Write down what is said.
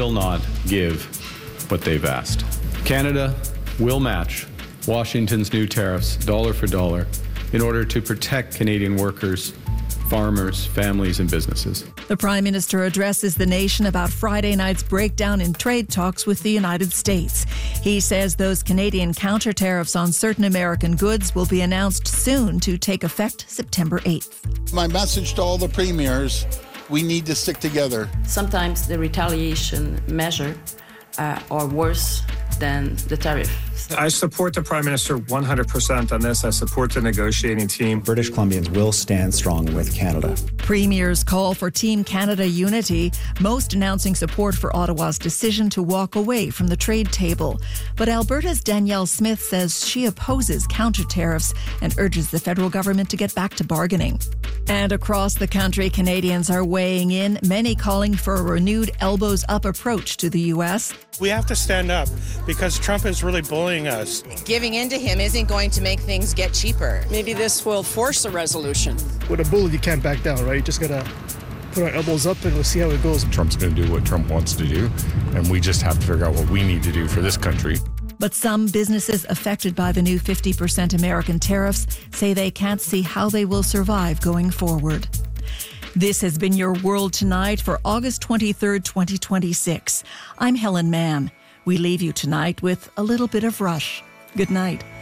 will not give what they've asked. Canada will match Washington's new tariffs dollar for dollar in order to protect Canadian workers, farmers, families, and businesses. The Prime Minister addresses the nation about Friday night's breakdown in trade talks with the United States. He says those Canadian counter tariffs on certain American goods will be announced soon to take effect September 8th. My message to all the premiers, we need to stick together. Sometimes the retaliation measure are worse than the tariff. I support the Prime Minister 100% on this. I support the negotiating team. British Columbians will stand strong with Canada. Premiers call for Team Canada unity, most announcing support for Ottawa's decision to walk away from the trade table. But Alberta's Danielle Smith says she opposes counter tariffs and urges the federal government to get back to bargaining. And across the country, Canadians are weighing in, many calling for a renewed elbows-up approach to the U.S. We have to stand up because Trump is really bullying us. Giving in to him isn't going to make things get cheaper. Maybe this will force a resolution. With a bully, you can't back down, right? You just got to put our elbows up and we'll see how it goes. Trump's going to do what Trump wants to do, and we just have to figure out what we need to do for this country. But some businesses affected by the new 50% American tariffs say they can't see how they will survive going forward. This has been your World Tonight for August 23rd, 2026. I'm Helen Mann. We leave you tonight with a little bit of Rush. Good night.